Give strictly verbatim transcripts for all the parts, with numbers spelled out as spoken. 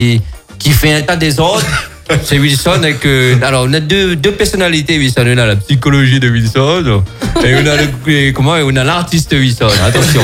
qui, qui fait un tas des autres. C'est Wilson avec... Euh, alors, on a deux, deux personnalités, Wilson. On a la psychologie de Wilson et on a, le, comment, on a l'artiste Wilson. Attention.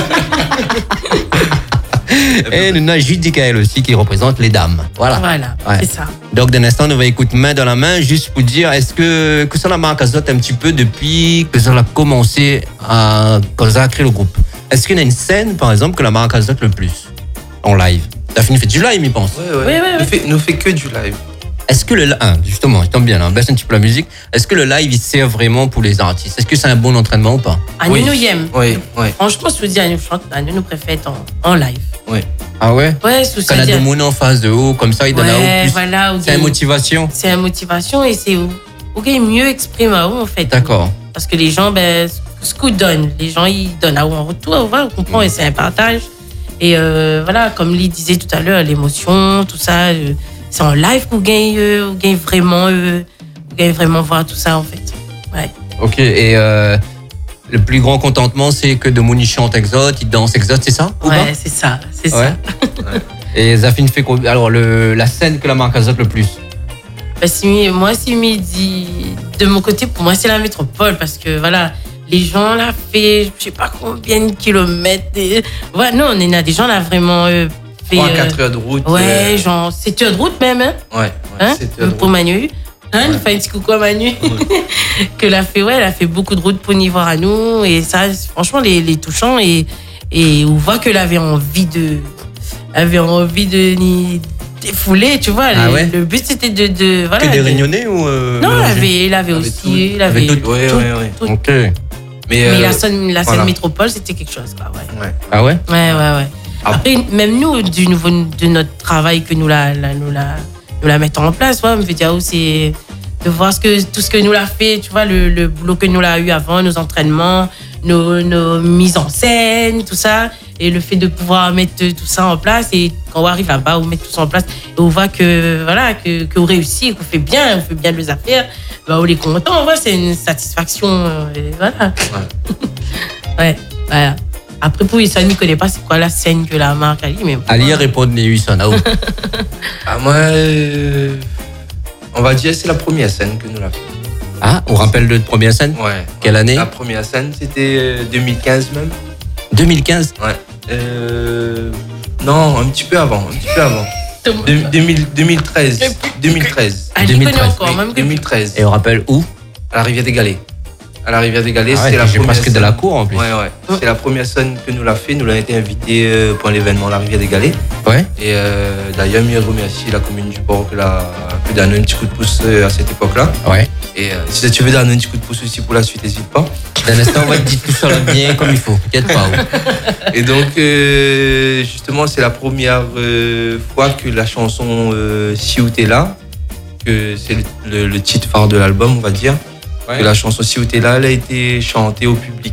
Et on a Judicaël aussi qui représente les dames. Voilà. Voilà, ouais. C'est ça. Donc, d'un instant, on va écouter main dans la main, juste pour dire, est-ce que, que ça la marque Azote un petit peu depuis que ça a commencé à, quand ça a créé le groupe? Est-ce qu'il y a une scène, par exemple, que la marque Azote le plus en live? Daphine fait du live, il pense. Ouais, ouais. Oui, oui, oui. Nous fait, nous fait que du live. Est-ce que le ah, justement, il tombe bien, là, baisse un petit peu la musique. Est-ce que le live, il sert vraiment pour les artistes? Est-ce que c'est un bon entraînement ou pas? À nous, Oui. nous y aime. Oui, oui. Franchement, je vous dis, à nous, à nous, nous préfère être en, en live. Oui. Ah ouais? Ouais, sous Quand on a des monde en face de haut, comme ça, il donne à haut Ouais, plus. voilà. C'est une motivation. C'est une motivation et c'est où où il mieux exprime à haut, en fait. D'accord. Parce que les gens, ben, ce qu'ils donnent, les gens, ils donnent à haut en retour. Voilà, on comprend, et c'est un partage. Et euh, voilà, comme Lee disait tout à l'heure, l'émotion, tout ça, euh, c'est en live qu'on gagne, euh, on gagne vraiment, euh, on gagne vraiment voir tout ça, en fait. Ouais. Ok, et euh, le plus grand contentement, c'est que de Mouni chante Exote, il danse Exote, c'est ça? ou pas Ouais, c'est ça, c'est Ouais. ça. Et Zafine fait quoi? Alors, le, la scène que la marque Azote le plus? Bah, si, moi, si me dit de mon côté, pour moi, c'est la métropole parce que voilà, les gens là fait, je sais pas combien de kilomètres. Et, ouais, non, on est là, des gens là vraiment euh, fait. trois à quatre heures de route. Ouais, genre sept heures de route même, hein. Ouais, ouais Hein, sept heures de pour route. Manu. Hein, Ouais. il fait un petit coucou à Manu. que l'a fait, ouais, elle a fait beaucoup de routes pour venir voir à nous. Et ça, franchement, les, les touchants. Et, et on voit qu'elle avait envie de. Elle avait envie de ni défouler, tu vois. Ah le, ouais. le but, c'était de. de voilà, Que des de- réunionnais ou euh, Non, elle mélangés? avait, elle avait Avec aussi. tout. Elle avait Avec tout. Ouais, tout, ouais, ouais. tout. Ok. Mais, Mais euh, la scène, la scène voilà. métropole, c'était quelque chose, quoi. Ouais. Ouais. Ah ouais? Ouais, ouais, ouais. Ah. Après, même nous, du niveau de notre travail que nous la, la- nous la, nous la mettons en place, ouais, me fait dire, oh, c'est de voir ce que, tout ce que nous l'a fait, tu vois, le, le boulot que nous l'a eu avant, nos entraînements, nos, nos mises en scène, tout ça, et le fait de pouvoir mettre tout ça en place, et quand on arrive là-bas, on met tout ça en place, et on voit que, voilà, que, qu'on réussit, qu'on fait bien, on fait bien nos affaires, bah, on est content, on voit, c'est une satisfaction, euh, et voilà. Ouais, voilà. Après, pour Wilson, il ne connaît pas c'est quoi la scène que la marque a dit, mais. Ali répond les Wilson. Ah, oh. Ah, moi, euh, on va dire c'est la première scène que nous l'avons fait. Ah, on rappelle le première scène? Ouais. Quelle année? La première scène, c'était euh, deux mille quinze même. deux mille quinze? Ouais. Euh, non, un petit peu avant, un petit peu avant. Thomas. De- deux mille deux mille treize. deux mille treize. Ah, je connais deux mille treize, encore, Oui, même que. deux mille treize. Et on rappelle où? À la rivière des Galets. À la rivière des Galets, Ah ouais, c'est la j'ai première presque de scène. la cour, en plus. Ouais, ouais. C'est la première scène que nous l'a fait. Nous l'avons été invités euh, pour l'événement La Rivière des Galets. Ouais. Et euh, d'ailleurs, mieux remercier la commune du Port que l'a que donné un petit coup de pouce euh, à cette époque-là. Ouais. Et euh, si tu veux donner un petit coup de pouce aussi pour la suite, n'hésite pas. D'un instant, on va te dire tout ça là bien comme il faut. T'inquiète pas. oh. Et donc, euh, justement, c'est la première euh, fois que la chanson euh, Si ou t'es là, que c'est le, le- le titre phare de l'album, on va dire, que la chanson Si ou t'es là, elle a été chantée au public.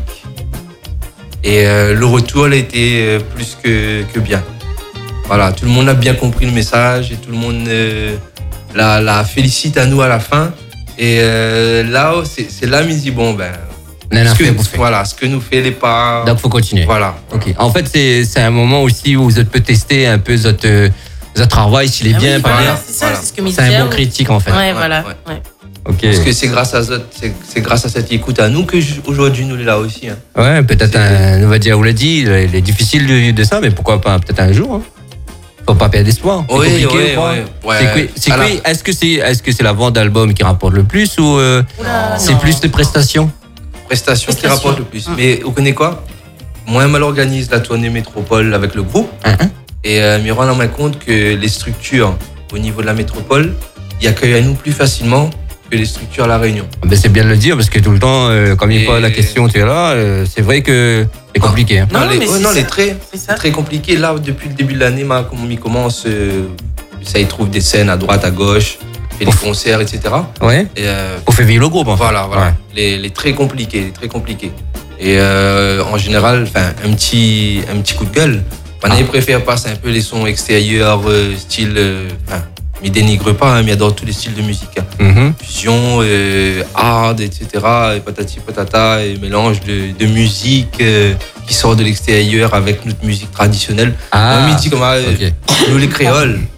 Et euh, le retour, elle a été euh, plus que, que bien. Voilà, tout le monde a bien compris le message et tout le monde euh, la, la félicite à nous à la fin. Et euh, là, c'est c'est là, il me dit, bon, ben, On en a ce que, fait, vous fait. voilà, ce que nous fait les pas. Donc, faut continuer. Voilà. Ok. En fait, c'est c'est un moment aussi où vous peut tester un peu votre, euh, votre travail, s'il est Ah bien, oui, pas voilà, bien. c'est ça, Voilà. c'est ce que me C'est un disait. bon critique, en fait. Ouais, voilà. ouais. Ouais. Ok. Parce que c'est grâce à ça- c'est c'est grâce à cette écoute à nous que j- aujourd'hui nous est là aussi. Hein. Ouais, peut-être un, on va dire, on l'a dit, il est difficile de vivre de ça, mais pourquoi pas peut-être un jour. Hein. Faut pas perdre espoir. C'est Oui, compliqué, oui, ou pas? oui. Ouais. C'est quoi- c'est À la- quoi- Est-ce que c'est est-ce que c'est la vente d'albums qui rapporte le plus ou euh, Oula, c'est non. plus de prestations? Prestation qui Prestation. rapporte le plus. Mm. Mais vous connaissez quoi? Moi, elle organise la tournée métropole avec le groupe. Hein, hein. Et euh, me rend en main compte que les structures au niveau de la métropole, ils accueillent à nous plus facilement que les structures à La Réunion. Ben, c'est bien de le dire parce que tout le temps, euh, comme il Et- pose la question, tu es là, euh, c'est vrai que c'est compliqué. Hein. Non, les, mais ouais, c'est non, ça. les traits, C'est ça. très compliqué. Là, depuis le début de l'année, ma- comme on y commence, euh, ça y trouve des scènes à droite, à gauche, fait des concerts, et cetera. Ouais. Et euh, Pour faire vivre le groupe. En fait. voilà, voilà. Ouais. Les, les très compliqués, les très compliqués. Et euh, en général, enfin, un petit, un petit coup de gueule. On Ah. préfère passer un peu les sons extérieurs, euh, style, euh, enfin, mais dénigre pas, hein, mais j'adore tous les styles de musique. Hein. Mhm. Fusion, euh, hard, et cetera. Et patati patata, et mélange de, de musique euh, qui sort de l'extérieur avec notre musique traditionnelle. Ah. On me dit comme ah, euh, Ok. nous les créoles,